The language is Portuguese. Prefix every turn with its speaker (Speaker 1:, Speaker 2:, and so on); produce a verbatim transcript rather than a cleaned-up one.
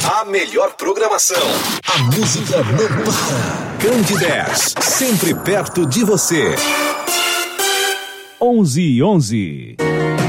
Speaker 1: A melhor programação. A música não para. Candidez, sempre perto de você.
Speaker 2: onze e onze